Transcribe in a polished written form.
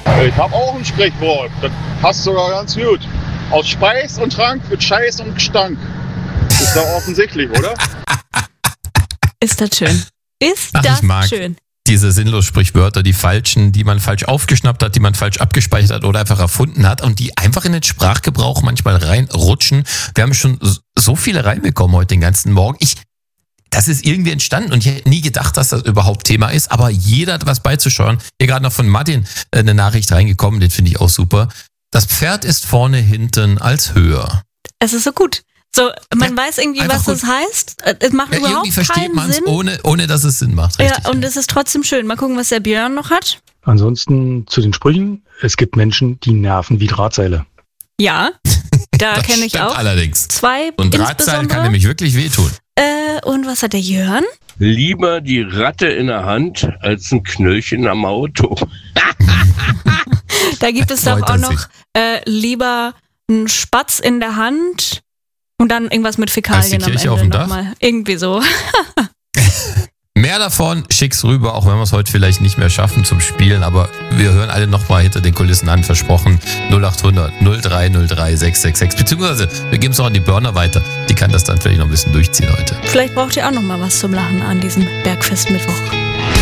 Ich habe auch ein Sprichwort. Das passt sogar ganz gut. Aus Speis und Trank wird Scheiß und Gestank. Ist doch offensichtlich, oder? Ist das schön. Ist Ach, das ich mag schön. diese sinnlos Sprichwörter, die falschen, die man falsch aufgeschnappt hat, die man falsch abgespeichert hat oder einfach erfunden hat und die einfach in den Sprachgebrauch manchmal reinrutschen. Wir haben schon so viele reinbekommen heute den ganzen Morgen. Das ist irgendwie entstanden und ich hätte nie gedacht, dass das überhaupt Thema ist, aber jeder hat was beizusteuern. Hier gerade noch von Martin eine Nachricht reingekommen, den finde ich auch super. Das Pferd ist vorne, hinten als höher. Es ist so gut. So, man weiß irgendwie, was das heißt. Es macht überhaupt irgendwie versteht keinen man es, Sinn. ohne dass es Sinn macht. Richtig, Ja, und es ist trotzdem schön. Mal gucken, was der Björn noch hat. Ansonsten zu den Sprüchen. Es gibt Menschen, die nerven wie Drahtseile. Ja, da Das kenne ich stimmt auch allerdings. zwei Und Drahtseil insbesondere. kann nämlich wirklich wehtun. Und was hat der Jörn? Lieber die Ratte in der Hand als ein Knöllchen am Auto. Da gibt es doch Freut auch er noch sich. lieber einen Spatz in der Hand und dann irgendwas mit Als die Fäkalien am Kirche Ende auf dem Dach? nochmal. Irgendwie so. Mehr davon, schick's rüber, auch wenn wir es heute vielleicht nicht mehr schaffen zum Spielen, aber wir hören alle nochmal hinter den Kulissen an, versprochen. 0800 0303 666, beziehungsweise wir geben es auch an die Burner weiter. Die kann das dann vielleicht noch ein bisschen durchziehen heute. Vielleicht braucht ihr auch noch mal was zum Lachen an diesem Bergfestmittwoch.